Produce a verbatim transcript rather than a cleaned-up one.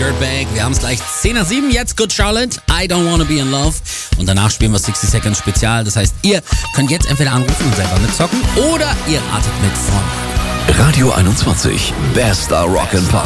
Dirtbag. Wir haben es gleich zehn nach sieben. Jetzt Good Charlotte, I Don't Wanna Be in Love. Und danach spielen wir sixty Seconds Spezial. Das heißt, ihr könnt jetzt entweder anrufen und selber mitzocken oder ihr ratet mit von Radio einundzwanzig, bester Rock'n'Pop.